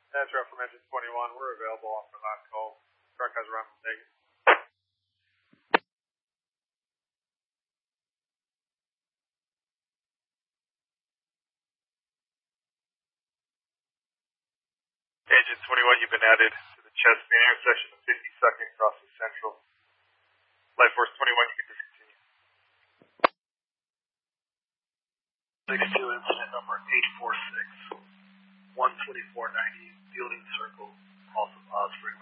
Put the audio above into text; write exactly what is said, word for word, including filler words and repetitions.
That's right from engine twenty-one. We're available off the last call. Truck has around negative. Engine twenty-one, you've been added to the Chesapeake intersection of fifty-second across the Central. Light Force twenty-one, you can discontinue. sixty-two, incident number eight four six, one twenty-four ninety, Fielding Circle, off of Osprey.